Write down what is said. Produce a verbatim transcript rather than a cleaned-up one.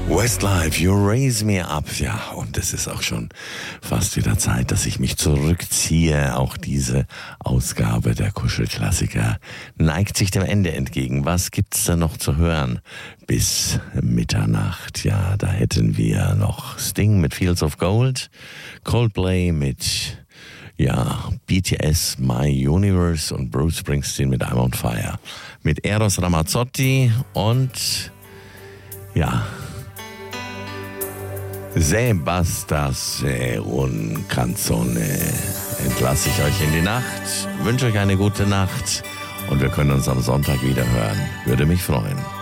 Westlife, You Raise Me Up. Ja, und es ist auch schon fast wieder Zeit, dass ich mich zurückziehe. Auch diese Ausgabe der Kuschelklassiker neigt sich dem Ende entgegen. Was gibt's da noch zu hören bis Mitternacht? Ja, da hätten wir noch Sting mit Fields of Gold, Coldplay mit, ja, B T S, My Universe und Bruce Springsteen mit I'm on Fire. Mit Eros Ramazzotti und, ja, Se basta se un canzone. Entlasse ich euch in die Nacht, wünsche euch eine gute Nacht und wir können uns am Sonntag wieder hören. Würde mich freuen.